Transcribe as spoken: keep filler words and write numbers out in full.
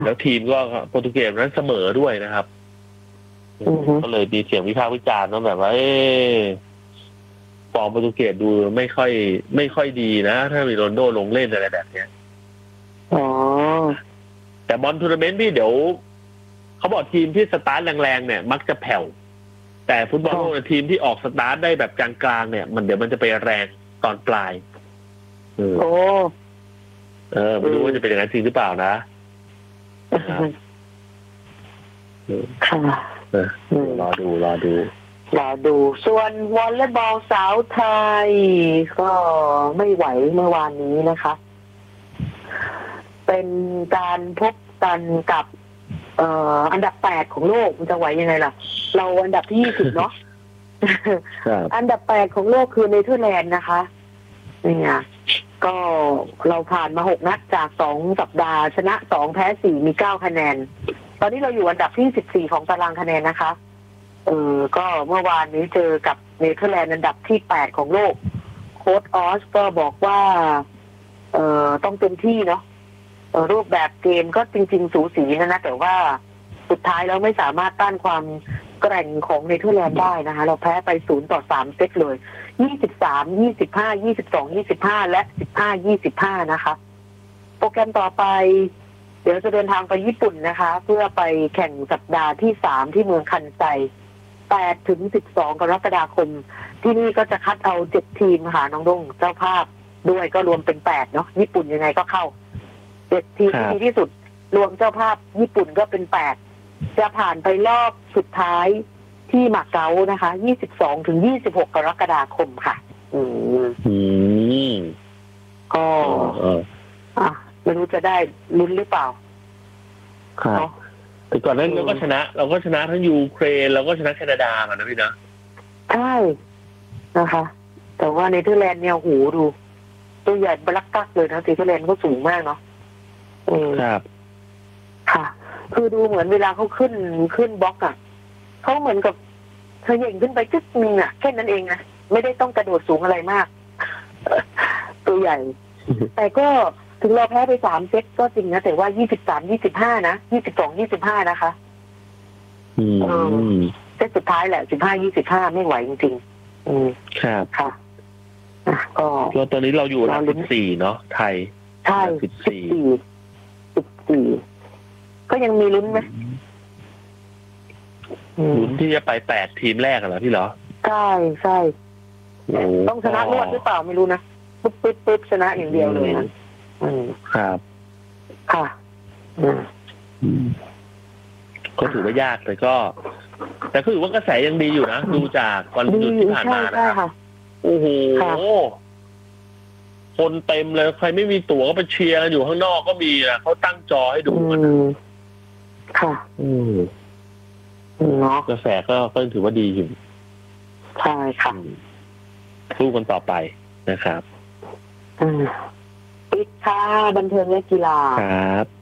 แล้วทีมก็โปรตุเกสนั้นเสมอด้วยนะครับก็เลยมีเสียงวิพากษ์วิจารณ์ว่าแบบว่าเออฟอร์มโปรตุเกสดูไม่ค่อย ไม่ค่อยดีนะถ้ามีโรนัลโดลงเล่นอะไรแบบเนี้ยอ๋อแต่บอลทัวร์นาเมนต์พี่เดี๋ยวเขาบอกทีมที่สตาร์ทแรงๆเนี่ยมักจะแผ่วแต่ฟุตบอลโลกทีมที่ออกสตาร์ทได้แบบกลางๆเนี่ยมันเดี๋ยวมันจะไปแรงตอนปลายโอ้เออไม่รู้ว่าจะเป็นอย่างนั้นจริงหรือเปล่านะค่ะรอดูรอดูรอดูส่วนวอลเลย์บอลสาวไทยก็ไม่ไหวเมื่อวานนี้นะคะเป็นการพบกันกับเอ่ออันดับแปดของโลกมันจะไหวยังไงล่ะเราอันดับที่ยี่สิบเนาะอันดับแปดของโลกคือเนเธอร์แลนด์นะคะนี่ไงก็เราผ่านมาหกนัดจากสองสัปดาห์ชนะสองแพ้สี่มีเก้าคะแนนตอนนี้เราอยู่อันดับที่สิบสี่ของตารางคะแนนนะคะเออก็เมื่อวานนี้เจอกับเนเธอร์แลนด์อันดับที่แปดของโลกโค้ชออสก็บอกว่าเอ่อต้องเต็มที่เนาะรูปแบบเกมก็จริงๆสูสีนะนะแต่ว่าสุดท้ายแล้วไม่สามารถต้านความแกร่งของเนเธอร์แลนด์ได้นะคะเราแพ้ไปศูนย์ต่อสามเซตเลยยี่สิบสาม ยี่สิบห้า ยี่สิบสอง ยี่สิบห้าและสิบห้า ยี่สิบห้านะคะโปรแกรมต่อไปเดี๋ยวจะเดินทางไปญี่ปุ่นนะคะเพื่อไปแข่งสัปดาห์ที่สามที่เมืองคันไซแปดถึงสิบสองกรกฎาคมที่นี่ก็จะคัดเอาเจ็ดทีมค่ะน้องดงเจ้าภาพด้วยก็รวมเป็นแปดเนาะญี่ปุ่นยังไงก็เข้าเจ็ดทีมที่ดีที่สุดรวมเจ้าภาพญี่ปุ่นก็เป็นแปดจะผ่านไปรอบสุดท้ายที่มาเก๊านะคะยี่สิบสองถึงยี่สิบหกกรกฎาคมค่ะอืมอืมก็อ่ะไม่รู้จะได้ลุ้นหรือเปล่าครับแต่ก่อนนั้นเราก็ชนะเราก็ชนะทั้งยูเครนเราก็ชนะแคนาดากันนะพี่นะใช่นะคะแต่ว่าเนเธอร์แลนด์เนี่ยโหดูตัวใหญ่บลักกักเลยนะเนเธอร์แลนด์ก็สูงมากเนาะครับค่ะคือดูเหมือนเวลาเขาขึ้นขึ้นบล็อกอ่ะเขาเหมือนกับเธอเย่งขึ้นไปจึ๊กนึงอ่ะแค่นั้นเองนะไม่ได้ต้องกระโดดสูงอะไรมากตัวใหญ่แต่ก็ถึงเราแพ้ไปสามเซตก็จริงนะแต่ว่ายี่สิบสาม ยี่สิบห้านะยี่สิบสอง ยี่สิบห้านะคะอืมเซตสุดท้ายแหละสิบห้า ยี่สิบห้าไม่ไหวจริงๆอืมครับค่ะอ่ะก็แล้วตอนนี้เราอยู่อันดับสิบสี่เนาะไทยใช่สิบสี่สิบสี่ก็ยังมีลุ้นไหมลุ้นที่จะไปแปดทีมแรกเหรอพี่เหรอใช่ใช่ต้องชนะรวดหรือเปล่าไม่รู้นะปึ๊บปึ๊บปึ๊บชนะอย่างเดียวเลยนะอืมครับค่ะอืมก็ถือว่ายากแต่ก็ แต่ก็ถือว่ากระแสยังดีอยู่นะดูจากวันหยุดที่ผ่านมานะครับโอ้โหคนเต็มเลยใครไม่มีตั๋วก็ไปเชียร์กันอยู่ข้างนอกก็มีนะเขาตั้งจอให้ดูกันค่ะอืมเนาะกระแสก็ก็ถือว่าดีอยู่ใช่ค่ะสู้กันต่อไปนะครับอืมปิดค่ะบันเทิงและกีฬาครับ